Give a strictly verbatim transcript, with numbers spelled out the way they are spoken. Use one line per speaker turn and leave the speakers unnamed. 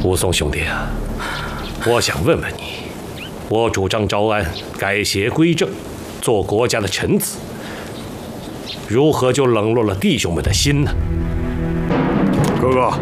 武松兄弟啊，我想问问你，我主张招安，改邪归正，做国家的臣子，如何就冷落了弟兄们的心呢？
哥哥，